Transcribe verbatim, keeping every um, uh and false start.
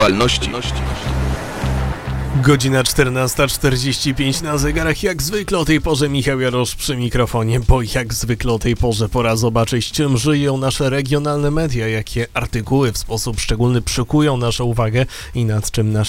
Godzina czternasta czterdzieści pięć na zegarach. Jak zwykle o tej porze Michał Jarosz przy mikrofonie, bo jak zwykle o tej porze pora zobaczyć, czym żyją nasze regionalne media, jakie artykuły w sposób szczególny przykują naszą uwagę i nad czym nasi